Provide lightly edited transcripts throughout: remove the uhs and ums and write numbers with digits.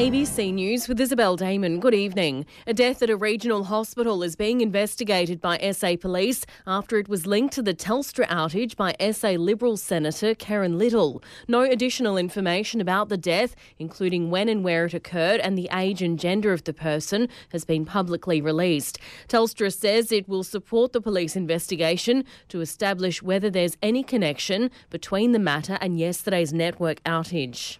ABC News with Isabel Damon. Good evening. A death at a regional hospital is being investigated by SA Police after it was linked to the Telstra outage by SA Liberal Senator Karen Little. No additional information about the death, including when and where it occurred and the age and gender of the person, has been publicly released. Telstra says it will support the police investigation to establish whether there's any connection between the matter and yesterday's network outage.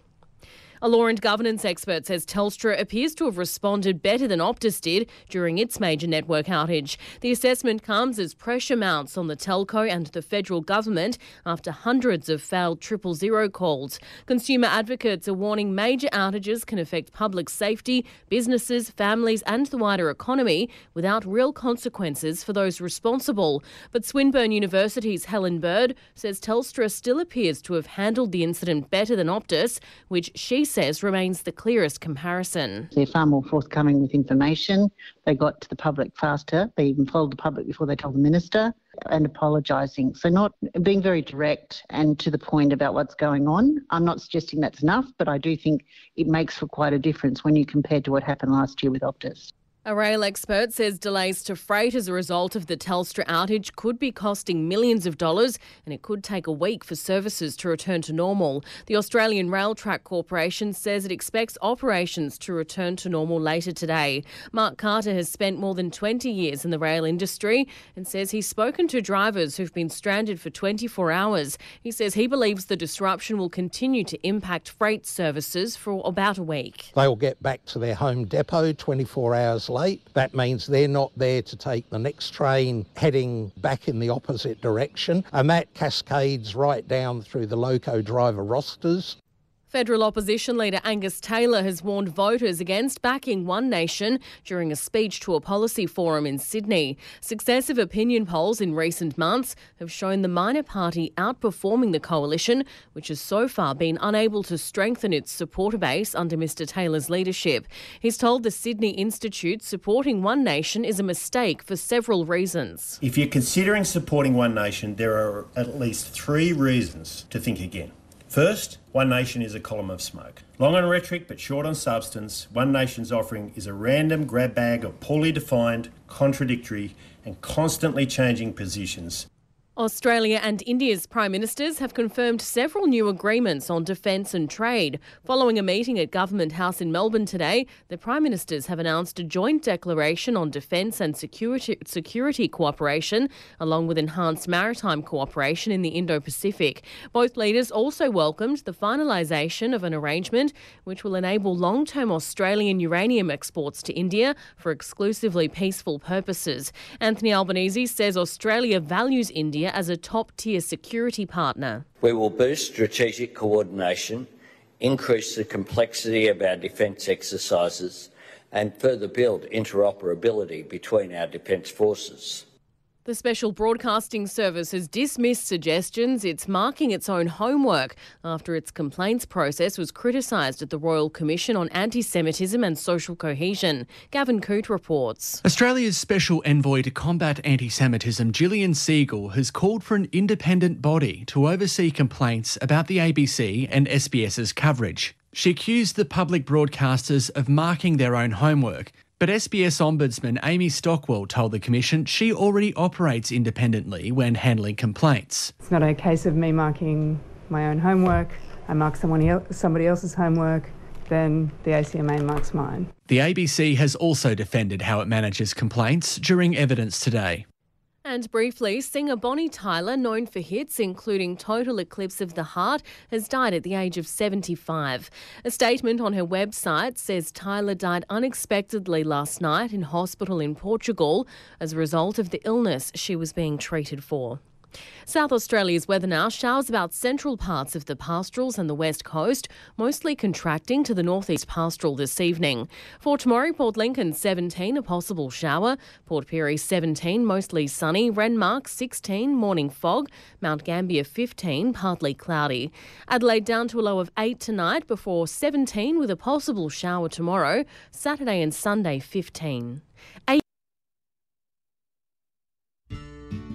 A law and governance expert says Telstra appears to have responded better than Optus did during its major network outage. The assessment comes as pressure mounts on the telco and the federal government after hundreds of failed 000 calls. Consumer advocates are warning major outages can affect public safety, businesses, families and the wider economy without real consequences for those responsible. But Swinburne University's Helen Bird says Telstra still appears to have handled the incident better than Optus, which she says remains the clearest comparison. They're far more forthcoming with information. They got to the public faster. They even told the public before they told the minister, and apologising. So not being very direct and to the point about what's going on. I'm not suggesting that's enough, but I do think it makes for quite a difference when you compare to what happened last year with Optus. A rail expert says delays to freight as a result of the Telstra outage could be costing millions of dollars, and it could take a week for services to return to normal. The Australian Rail Track Corporation says it expects operations to return to normal later today. Mark Carter has spent more than 20 years in the rail industry and says he's spoken to drivers who've been stranded for 24 hours. He says he believes the disruption will continue to impact freight services for about a week. They'll get back to their home depot 24 hours late. That means they're not there to take the next train heading back in the opposite direction, and that cascades right down through the loco driver rosters. Federal opposition leader Angus Taylor has warned voters against backing One Nation during a speech to a policy forum in Sydney. Successive opinion polls in recent months have shown the minor party outperforming the coalition, which has so far been unable to strengthen its supporter base under Mr Taylor's leadership. He's told the Sydney Institute supporting One Nation is a mistake for several reasons. If you're considering supporting One Nation, there are at least 3 reasons to think again. First, One Nation is a column of smoke. Long on rhetoric but short on substance, One Nation's offering is a random grab bag of poorly defined, contradictory and constantly changing positions. Australia and India's Prime Ministers have confirmed several new agreements on defence and trade. Following a meeting at Government House in Melbourne today, the Prime Ministers have announced a joint declaration on defence and security cooperation, along with enhanced maritime cooperation in the Indo-Pacific. Both leaders also welcomed the finalisation of an arrangement which will enable long-term Australian uranium exports to India for exclusively peaceful purposes. Anthony Albanese says Australia values India as a top-tier security partner. We will boost strategic coordination, increase the complexity of our defence exercises and further build interoperability between our defence forces. The Special Broadcasting Service has dismissed suggestions it's marking its own homework after its complaints process was criticised at the Royal Commission on Anti-Semitism and Social Cohesion. Gavin Coote reports. Australia's Special Envoy to Combat Anti-Semitism, Gillian Siegel, has called for an independent body to oversee complaints about the ABC and SBS's coverage. She accused the public broadcasters of marking their own homework. But SBS Ombudsman Amy Stockwell told the Commission she already operates independently when handling complaints. It's not a case of me marking my own homework. I mark somebody else's homework, then the ACMA marks mine. The ABC has also defended how it manages complaints during evidence today. And briefly, singer Bonnie Tyler, known for hits including Total Eclipse of the Heart, has died at the age of 75. A statement on her website says Tyler died unexpectedly last night in hospital in Portugal as a result of the illness she was being treated for. South Australia's weather now. Showers about central parts of the pastorals and the west coast, mostly contracting to the northeast pastoral this evening. For tomorrow, Port Lincoln 17, a possible shower. Port Pirie 17, mostly sunny. Renmark 16, morning fog. Mount Gambier 15, partly cloudy. Adelaide down to a low of 8 tonight before 17 with a possible shower tomorrow. Saturday and Sunday 15.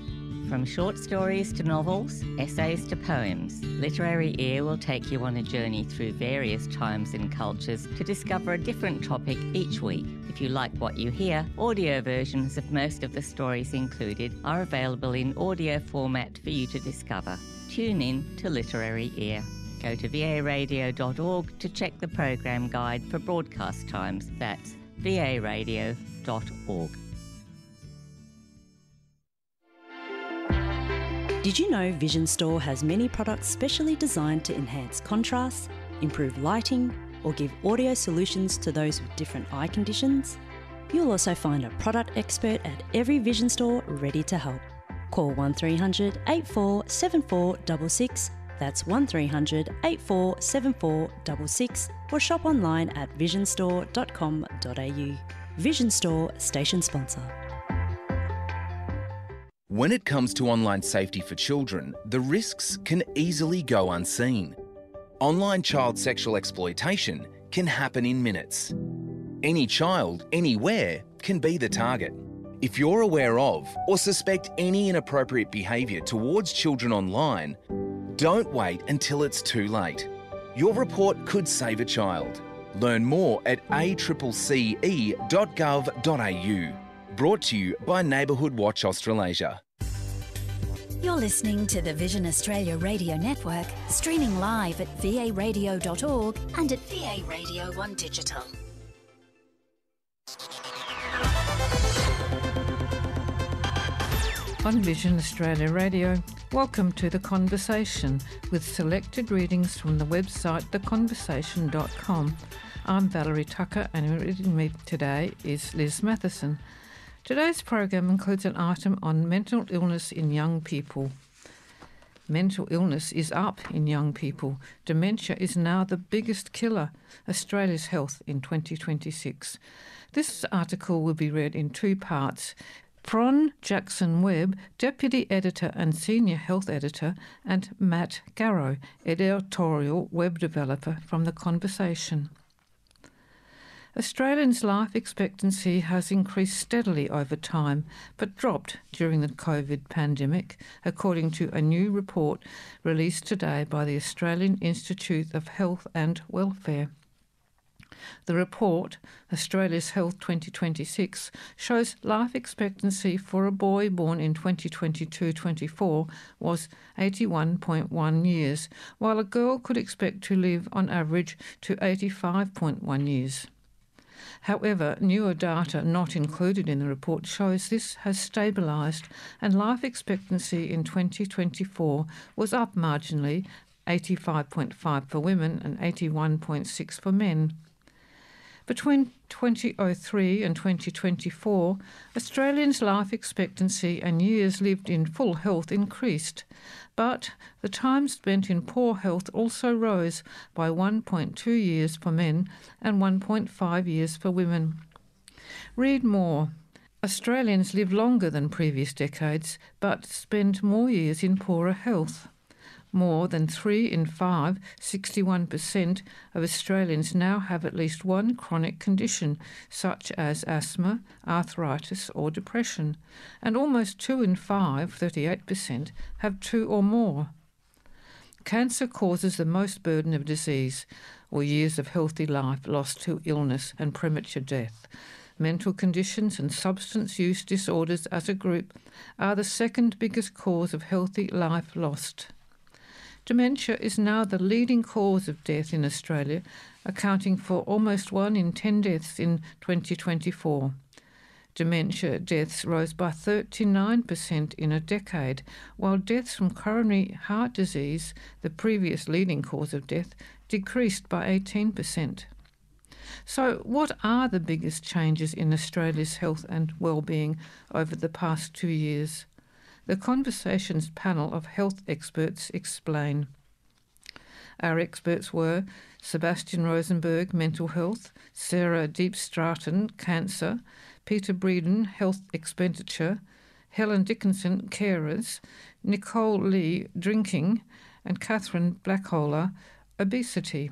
From short stories to novels, essays to poems, Literary Ear will take you on a journey through various times and cultures to discover a different topic each week. If you like what you hear, audio versions of most of the stories included are available in audio format for you to discover. Tune in to Literary Ear. Go to varadio.org to check the program guide for broadcast times. That's varadio.org. Did you know Vision Store has many products specially designed to enhance contrast, improve lighting, or give audio solutions to those with different eye conditions? You'll also find a product expert at every Vision Store ready to help. Call 1300 84 7466, that's 1300 84 7466, or shop online at visionstore.com.au. Vision Store, station sponsor. When it comes to online safety for children, the risks can easily go unseen. Online child sexual exploitation can happen in minutes. Any child, anywhere, can be the target. If you're aware of or suspect any inappropriate behaviour towards children online, don't wait until it's too late. Your report could save a child. Learn more at accce.gov.au. Brought to you by Neighbourhood Watch Australasia. You're listening to the Vision Australia Radio Network, streaming live at varadio.org and at VA Radio 1 Digital. On Vision Australia Radio, welcome to The Conversation with selected readings from the website theconversation.com. I'm Valerie Tucker and reading me today is Liz Matheson. Today's program includes an item on mental illness in young people. Mental illness is up in young people. Dementia is now the biggest killer, Australia's health in 2026. This article will be read in two parts. Bron Jackson-Webb, Deputy Editor and Senior Health Editor, and Matt Garrow, Editorial Web Developer from The Conversation. Australians' life expectancy has increased steadily over time, but dropped during the COVID pandemic, according to a new report released today by the Australian Institute of Health and Welfare. The report, Australia's Health 2026, shows life expectancy for a boy born in 2022-24 was 81.1 years, while a girl could expect to live on average to 85.1 years. However, newer data not included in the report shows this has stabilised and life expectancy in 2024 was up marginally, 85.5 for women and 81.6 for men. Between 2003 and 2024, Australians' life expectancy and years lived in full health increased, but the time spent in poor health also rose by 1.2 years for men and 1.5 years for women. Read more. Australians live longer than previous decades, but spend more years in poorer health. More than 3 in 5, 61% of Australians now have at least one chronic condition, such as asthma, arthritis or depression, and almost 2 in 5, 38%, have 2 or more. Cancer causes the most burden of disease, or years of healthy life lost to illness and premature death. Mental conditions and substance use disorders as a group are the second biggest cause of healthy life lost. Dementia is now the leading cause of death in Australia, accounting for almost 1 in 10 deaths in 2024. Dementia deaths rose by 39% in a decade, while deaths from coronary heart disease, the previous leading cause of death, decreased by 18%. So what are the biggest changes in Australia's health and well-being over the past 2 years? The Conversation's panel of health experts explain. Our experts were Sebastian Rosenberg, Mental Health, Sarah Deep Stratton, Cancer, Peter Breeden, Health Expenditure, Helen Dickinson, Carers, Nicole Lee, Drinking, and Catherine Blackholer, Obesity.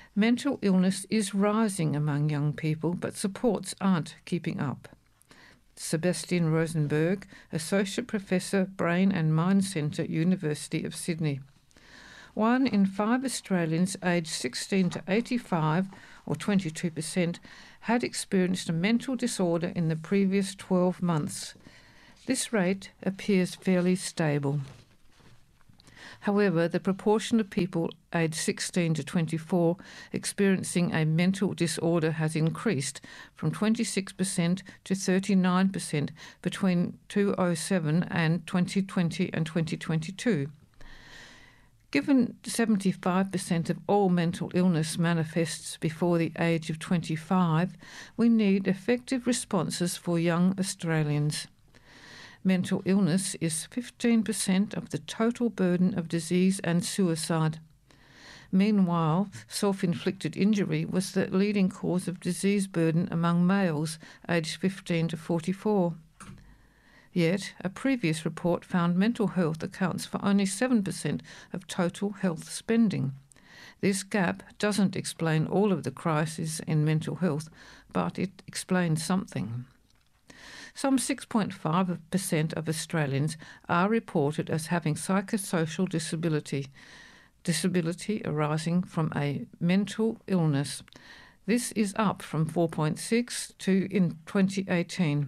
Mental illness is rising among young people, but supports aren't keeping up. Sebastian Rosenberg, Associate Professor, Brain and Mind Centre, University of Sydney. 1 in 5 Australians aged 16 to 85, or 22%, had experienced a mental disorder in the previous 12 months. This rate appears fairly stable. However, the proportion of people aged 16 to 24 experiencing a mental disorder has increased from 26% to 39% between 2007 and 2020 and 2022. Given 75% of all mental illness manifests before the age of 25, we need effective responses for young Australians. Mental illness is 15% of the total burden of disease and suicide. Meanwhile, self-inflicted injury was the leading cause of disease burden among males aged 15 to 44. Yet, a previous report found mental health accounts for only 7% of total health spending. This gap doesn't explain all of the crises in mental health, but it explains something. Some 6.5% of Australians are reported as having psychosocial disability arising from a mental illness. This is up from 4.6% in 2018.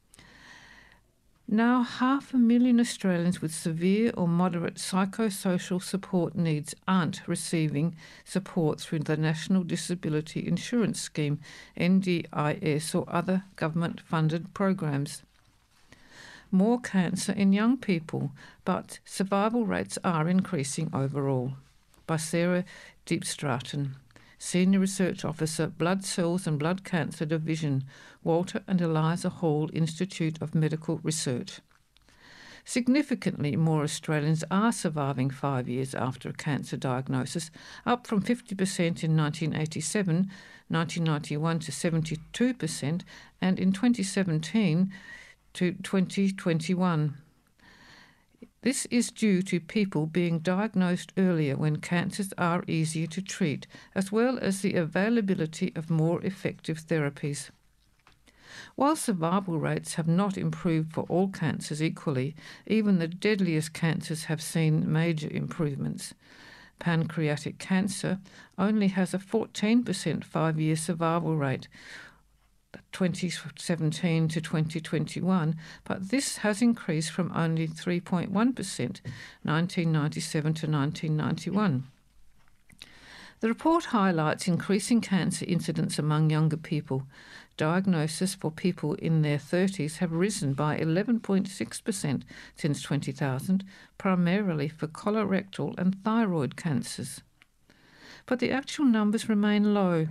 Now, 500,000 Australians with severe or moderate psychosocial support needs aren't receiving support through the National Disability Insurance Scheme, NDIS, or other government-funded programs. More cancer in young people, but survival rates are increasing overall. By Sarah Diepstraten, Senior Research Officer, Blood Cells and Blood Cancer Division, Walter and Eliza Hall Institute of Medical Research. Significantly more Australians are surviving 5 years after a cancer diagnosis, up from 50% in 1987, 1991 to 72%, and in 2017 to 2021. This is due to people being diagnosed earlier when cancers are easier to treat, as well as the availability of more effective therapies. While survival rates have not improved for all cancers equally, even the deadliest cancers have seen major improvements. Pancreatic cancer only has a 14% 5-year survival rate, 2017 to 2021, but this has increased from only 3.1%, 1997 to 1991. The report highlights increasing cancer incidence among younger people. Diagnoses for people in their 30s have risen by 11.6% since 2000, primarily for colorectal and thyroid cancers. But the actual numbers remain low,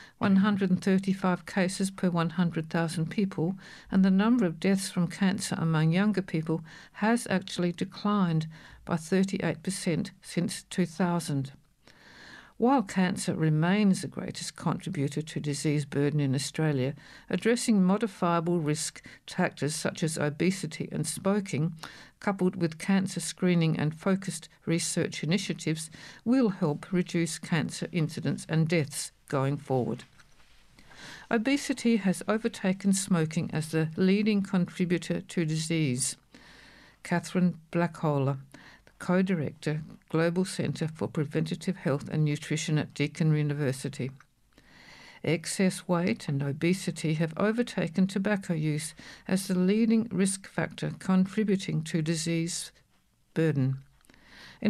135 cases per 100,000 people, and the number of deaths from cancer among younger people has actually declined by 38% since 2000. While cancer remains the greatest contributor to disease burden in Australia, addressing modifiable risk factors such as obesity and smoking, coupled with cancer screening and focused research initiatives, will help reduce cancer incidence and deaths going forward. Obesity has overtaken smoking as the leading contributor to disease. Catherine Blackholer, Co-Director, Global Centre for Preventative Health and Nutrition at Deakin University. Excess weight and obesity have overtaken tobacco use as the leading risk factor contributing to disease burden. In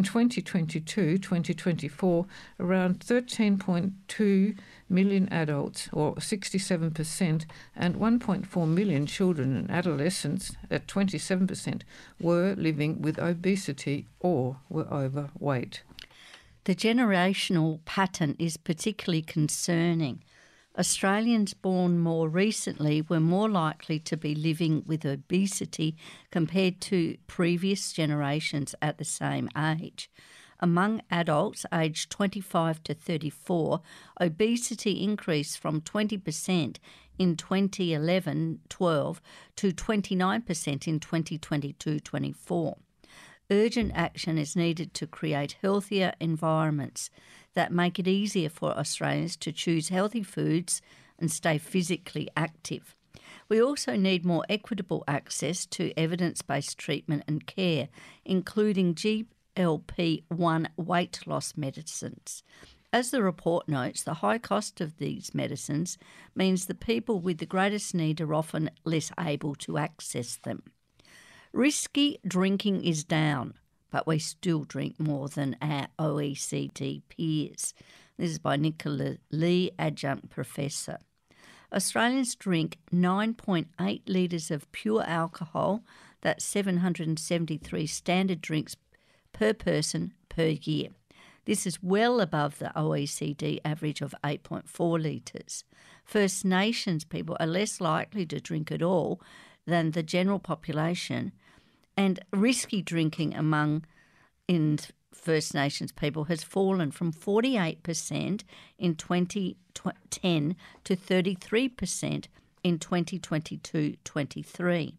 2022-2024, around 13.2 million adults, or 67%, and 1.4 million children and adolescents, at 27%, were living with obesity or were overweight. The generational pattern is particularly concerning. Australians born more recently were more likely to be living with obesity compared to previous generations at the same age. Among adults aged 25 to 34, obesity increased from 20% in 2011-12 to 29% in 2022-24. Urgent action is needed to create healthier environments that make it easier for Australians to choose healthy foods and stay physically active. We also need more equitable access to evidence-based treatment and care, including GLP-1 weight loss medicines. As the report notes, the high cost of these medicines means the people with the greatest need are often less able to access them. Risky drinking is down, but we still drink more than our OECD peers. This is by Nicola Lee, Adjunct Professor. Australians drink 9.8 litres of pure alcohol, that's 773 standard drinks per person per year. This is well above the OECD average of 8.4 litres. First Nations people are less likely to drink at all than the general population, and risky drinking in First Nations people has fallen from 48% in 2010 to 33% in 2022-23.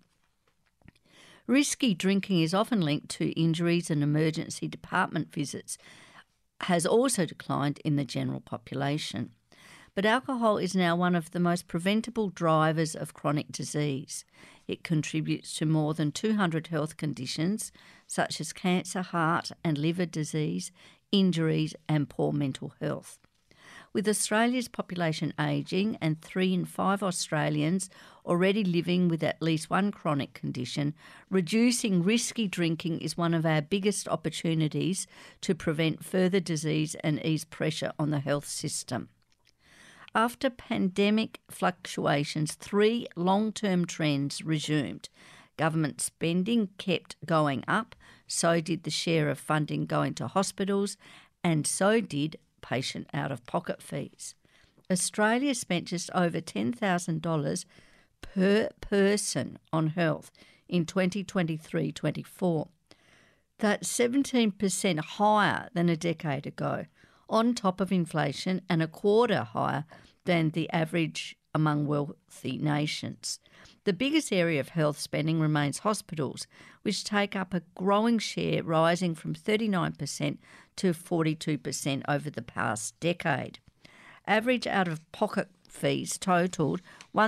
Risky drinking is often linked to injuries and emergency department visits, has also declined in the general population. But alcohol is now one of the most preventable drivers of chronic disease. It contributes to more than 200 health conditions such as cancer, heart and liver disease, injuries and poor mental health. With Australia's population ageing and 3 in 5 Australians already living with at least one chronic condition, reducing risky drinking is one of our biggest opportunities to prevent further disease and ease pressure on the health system. After pandemic fluctuations, 3 long-term trends resumed. Government spending kept going up, so did the share of funding going to hospitals, and so did patient out-of-pocket fees. Australia spent just over $10,000 per person on health in 2023-24. That's 17% higher than a decade ago, on top of inflation and a quarter higher than the average among wealthy nations. The biggest area of health spending remains hospitals, which take up a growing share, rising from 39% to 42% over the past decade. Average out-of-pocket fees totaled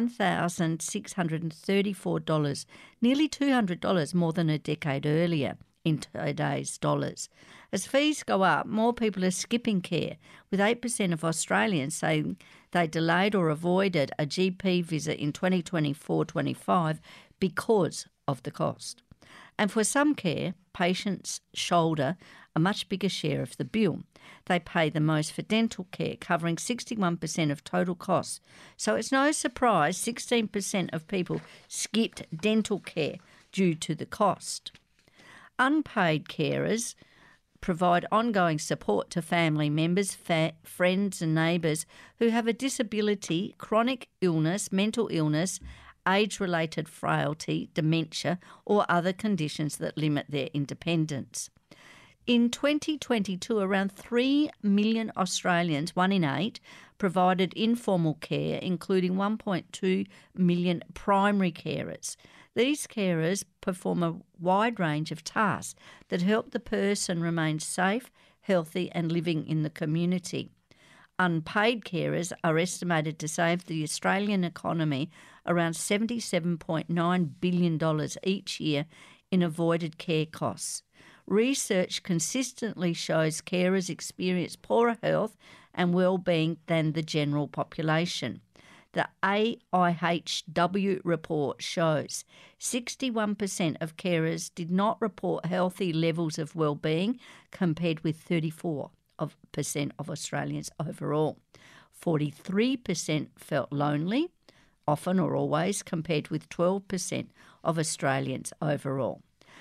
$1,634, nearly $200 more than a decade earlier in today's dollars. As fees go up, more people are skipping care, with 8% of Australians saying they delayed or avoided a GP visit in 2024-25 because of the cost. And for some care, patients shoulder a much bigger share of the bill. They pay the most for dental care, covering 61% of total costs. So it's no surprise 16% of people skipped dental care due to the cost. Unpaid carers provide ongoing support to family members, friends and neighbours who have a disability, chronic illness, mental illness, age-related frailty, dementia or other conditions that limit their independence. In 2022, around 3 million Australians, 1 in 8, provided informal care, including 1.2 million primary carers. These carers perform a wide range of tasks that help the person remain safe, healthy and living in the community. Unpaid carers are estimated to save the Australian economy around $77.9 billion each year in avoided care costs. Research consistently shows carers experience poorer health and well-being than the general population. The AIHW report shows 61% of carers did not report healthy levels of well-being, compared with 34% of Australians overall. 43% felt lonely, often or always, compared with 12% of Australians overall.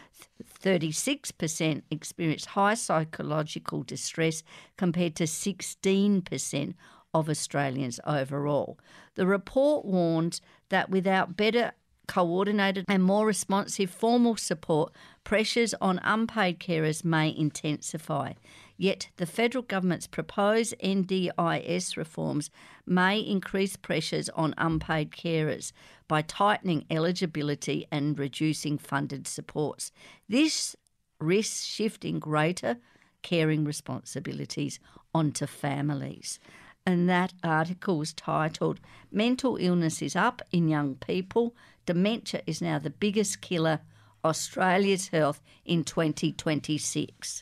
36% experienced high psychological distress, compared to 16% of Australians overall. The report warns that without better coordinated and more responsive formal support, pressures on unpaid carers may intensify. Yet the federal government's proposed NDIS reforms may increase pressures on unpaid carers by tightening eligibility and reducing funded supports. This risks shifting greater caring responsibilities onto families. and that article was titled "Mental Illness is Up in Young People. Dementia is now the biggest killer. Australia's health in 2026."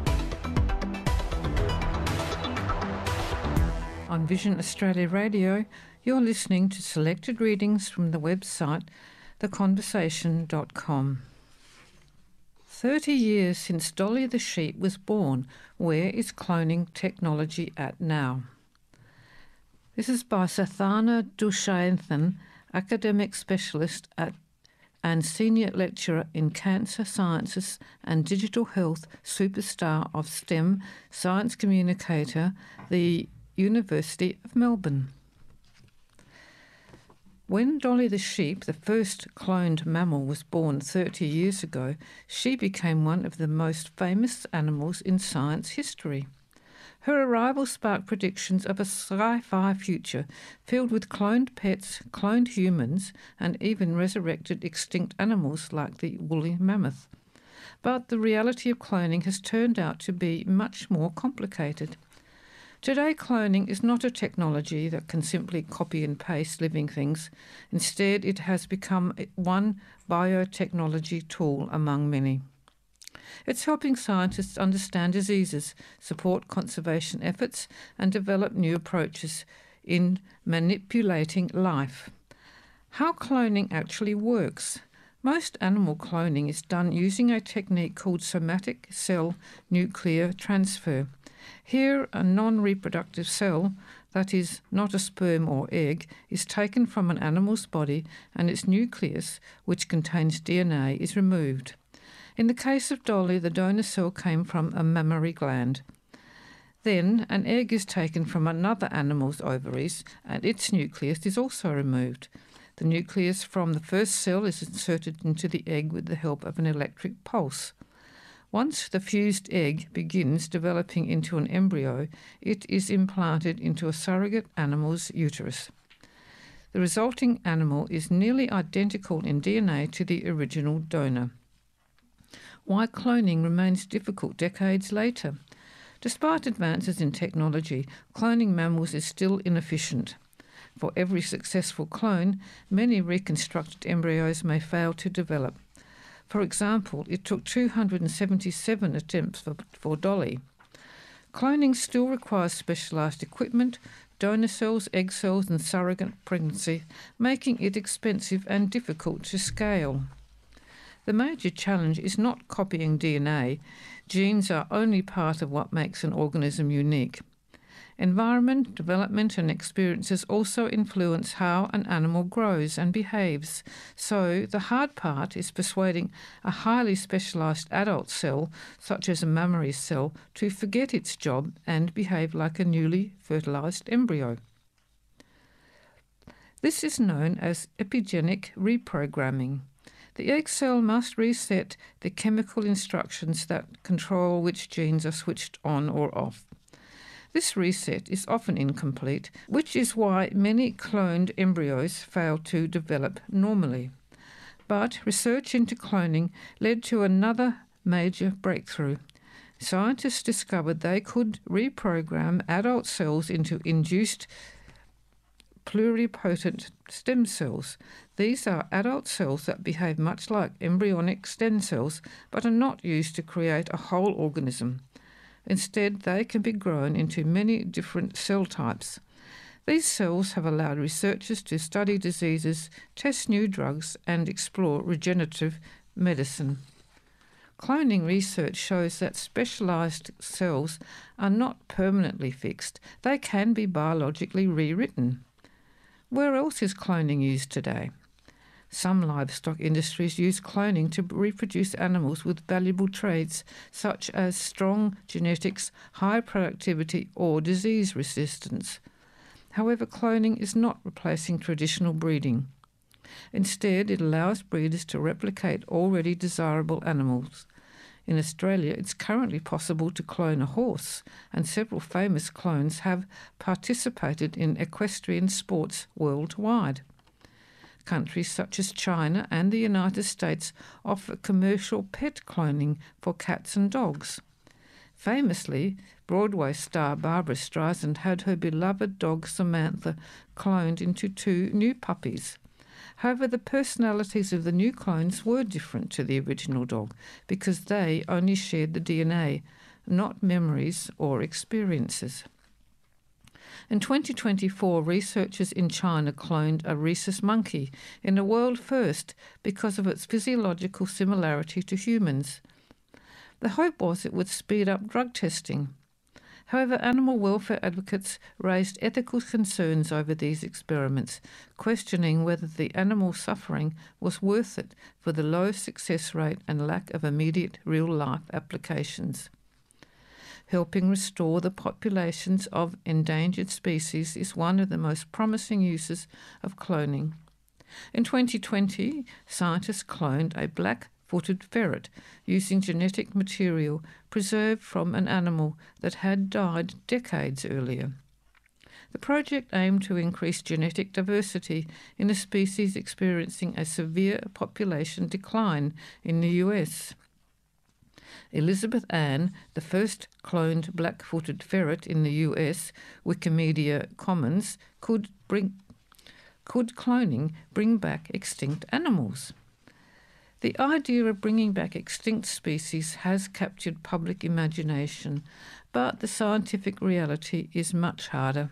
On Vision Australia Radio, you're listening to selected readings from the website theconversation.com. 30 years since Dolly the sheep was born, where is cloning technology at now? This is by Sathana Dushanathan, academic specialist and senior lecturer in cancer sciences and digital health, superstar of STEM, science communicator, the University of Melbourne. When Dolly the sheep, the first cloned mammal, was born 30 years ago, she became one of the most famous animals in science history. Her arrival sparked predictions of a sci-fi future filled with cloned pets, cloned humans, and even resurrected extinct animals like the woolly mammoth. But the reality of cloning has turned out to be much more complicated. Today, cloning is not a technology that can simply copy and paste living things. Instead, it has become one biotechnology tool among many. It's helping scientists understand diseases, support conservation efforts, and develop new approaches in manipulating life. How cloning actually works. Most animal cloning is done using a technique called somatic cell nuclear transfer. Here, a non-reproductive cell, that is, not a sperm or egg, is taken from an animal's body and its nucleus, which contains DNA, is removed. In the case of Dolly, the donor cell came from a mammary gland. Then, an egg is taken from another animal's ovaries and its nucleus is also removed. The nucleus from the first cell is inserted into the egg with the help of an electric pulse. Once the fused egg begins developing into an embryo, it is implanted into a surrogate animal's uterus. The resulting animal is nearly identical in DNA to the original donor. Why cloning remains difficult decades later? Despite advances in technology, cloning mammals is still inefficient. For every successful clone, many reconstructed embryos may fail to develop. For example, it took 277 attempts for Dolly. Cloning still requires specialised equipment, donor cells, egg cells and surrogate pregnancy, making it expensive and difficult to scale. The major challenge is not copying DNA. Genes are only part of what makes an organism unique. Environment, development and experiences also influence how an animal grows and behaves. So the hard part is persuading a highly specialised adult cell, such as a mammary cell, to forget its job and behave like a newly fertilised embryo. This is known as epigenetic reprogramming. The egg cell must reset the chemical instructions that control which genes are switched on or off. This reset is often incomplete, which is why many cloned embryos fail to develop normally. But research into cloning led to another major breakthrough. Scientists discovered they could reprogram adult cells into induced pluripotent stem cells. These are adult cells that behave much like embryonic stem cells, but are not used to create a whole organism. Instead, they can be grown into many different cell types. These cells have allowed researchers to study diseases, test new drugs, and explore regenerative medicine. Cloning research shows that specialised cells are not permanently fixed. They can be biologically rewritten. Where else is cloning used today? Some livestock industries use cloning to reproduce animals with valuable traits such as strong genetics, high productivity or disease resistance. However, cloning is not replacing traditional breeding. Instead, it allows breeders to replicate already desirable animals. In Australia, it's currently possible to clone a horse, and several famous clones have participated in equestrian sports worldwide. Countries such as China and the United States offer commercial pet cloning for cats and dogs. Famously, Broadway star Barbra Streisand had her beloved dog Samantha cloned into 2 new puppies. However, the personalities of the new clones were different to the original dog because they only shared the DNA, not memories or experiences. In 2024, researchers in China cloned a rhesus monkey in a world first because of its physiological similarity to humans. The hope was it would speed up drug testing. However, animal welfare advocates raised ethical concerns over these experiments, questioning whether the animal suffering was worth it for the low success rate and lack of immediate real-life applications. Helping restore the populations of endangered species is one of the most promising uses of cloning. In 2020, scientists cloned a black-footed ferret using genetic material preserved from an animal that had died decades earlier. The project aimed to increase genetic diversity in a species experiencing a severe population decline in the US. Elizabeth Ann, the first cloned black-footed ferret in the US, Wikimedia Commons, could cloning bring back extinct animals? The idea of bringing back extinct species has captured public imagination, but the scientific reality is much harder.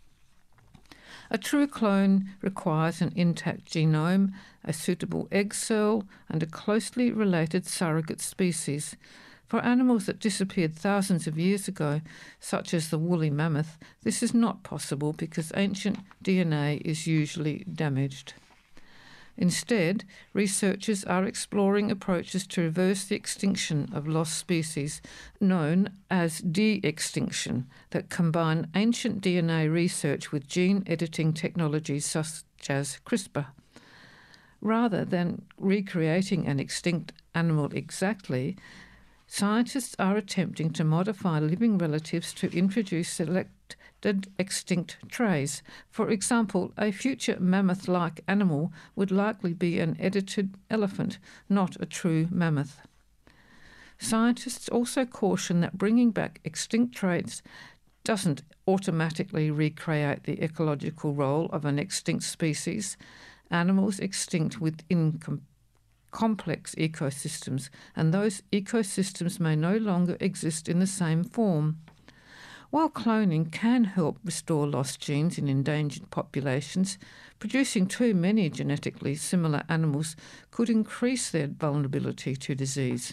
A true clone requires an intact genome, a suitable egg cell, and a closely related surrogate species. For animals that disappeared thousands of years ago, such as the woolly mammoth, this is not possible because ancient DNA is usually damaged. Instead, researchers are exploring approaches to reverse the extinction of lost species, known as de-extinction, that combine ancient DNA research with gene editing technologies such as CRISPR. Rather than recreating an extinct animal exactly, scientists are attempting to modify living relatives to introduce selected extinct traits. For example, a future mammoth-like animal would likely be an edited elephant, not a true mammoth. Scientists also caution that bringing back extinct traits doesn't automatically recreate the ecological role of an extinct species. Animals extinct within complex ecosystems, and those ecosystems may no longer exist in the same form. While cloning can help restore lost genes in endangered populations, producing too many genetically similar animals could increase their vulnerability to disease.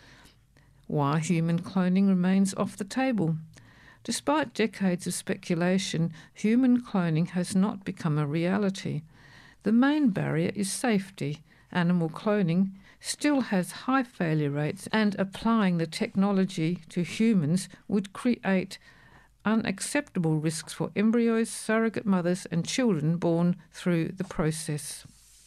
Why human cloning remains off the table. Despite decades of speculation, human cloning has not become a reality. The main barrier is safety. Animal cloning still has high failure rates, and applying the technology to humans would create unacceptable risks for embryos, surrogate mothers, and children born through the process.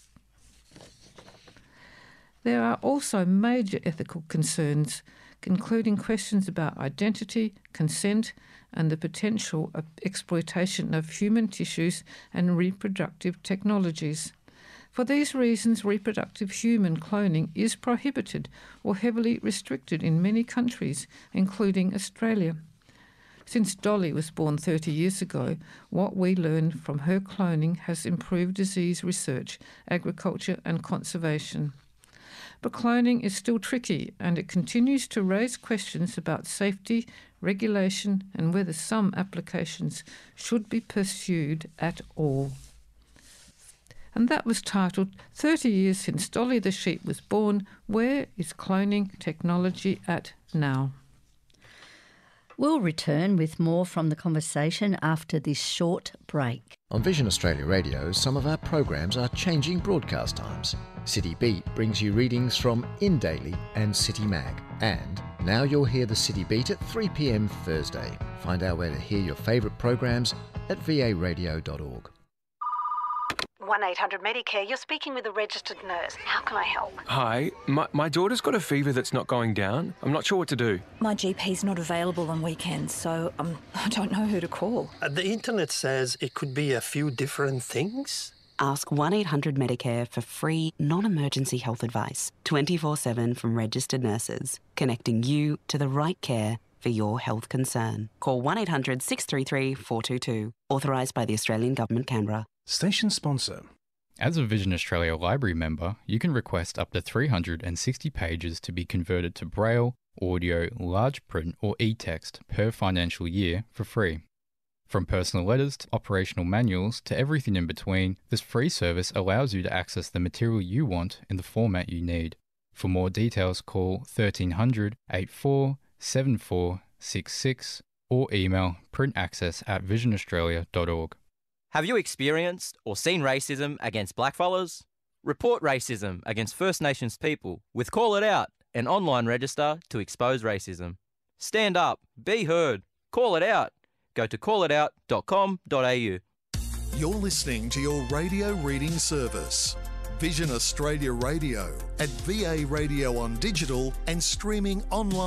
There are also major ethical concerns, including questions about identity, consent, and the potential of exploitation of human tissues and reproductive technologies. For these reasons, reproductive human cloning is prohibited or heavily restricted in many countries, including Australia. Since Dolly was born 30 years ago, what we learned from her cloning has improved disease research, agriculture, and conservation. But cloning is still tricky, and it continues to raise questions about safety, regulation, and whether some applications should be pursued at all. And that was titled 30 Years Since Dolly the Sheep Was Born, Where is Cloning Technology at Now? We'll return with more from the conversation after this short break. On Vision Australia Radio, some of our programs are changing broadcast times. City Beat brings you readings from In Daily and City Mag. And now you'll hear the City Beat at 3 p.m. Thursday. Find out where to hear your favourite programs at varadio.org. 1-800-Medicare, you're speaking with a registered nurse. How can I help? Hi, my daughter's got a fever that's not going down. I'm not sure what to do. My GP's not available on weekends, so I don't know who to call. The internet says it could be a few different things. Ask 1-800-Medicare for free, non-emergency health advice, 24/7 from registered nurses, connecting you to the right care for your health concern. Call 1800 633 422. Authorised by the Australian Government, Canberra. Station sponsor. As a Vision Australia Library member, you can request up to 360 pages to be converted to Braille, audio, large print or e-text per financial year for free. From personal letters to operational manuals to everything in between, this free service allows you to access the material you want in the format you need. For more details, call 1300 84 7466 or email printaccess@visionaustralia.org. Have you experienced or seen racism against blackfellas? Report racism against First Nations people with Call It Out, an online register to expose racism. Stand up, be heard, call it out. Go to callitout.com.au. You're listening to your radio reading service, Vision Australia Radio, at VA Radio on digital and streaming online.